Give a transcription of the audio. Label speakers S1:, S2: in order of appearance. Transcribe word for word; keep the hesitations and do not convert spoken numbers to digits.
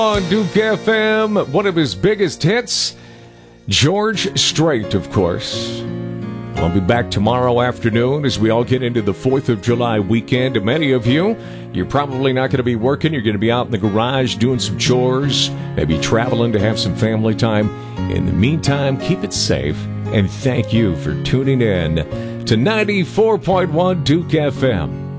S1: On Duke F M, one of his biggest hits, George Strait, of course. I'll be back tomorrow afternoon as we all get into the fourth of July weekend. And many of you, you're probably not going to be working. You're going to be out in the garage doing some chores, maybe traveling to have some family time. In the meantime, keep it safe, and thank you for tuning in to ninety-four point one Duke F M.